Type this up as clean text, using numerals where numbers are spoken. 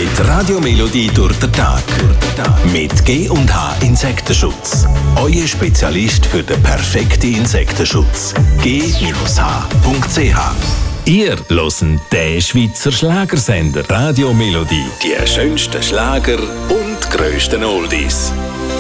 Mit Radio Melodie durch den Tag. Mit G&H Insektenschutz. Euer Spezialist für den perfekten Insektenschutz. G-H.ch. Ihr hört den Schweizer Schlagersender Radio Melodie. Die schönsten Schlager und grössten Oldies.